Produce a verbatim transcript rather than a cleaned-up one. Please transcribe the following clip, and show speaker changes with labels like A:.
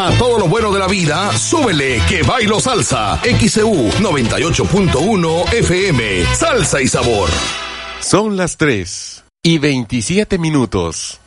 A: A todo lo bueno de la vida, súbele que bailo salsa. X C U noventa y ocho punto uno F M. Salsa y sabor.
B: Son las tres y veintisiete minutos.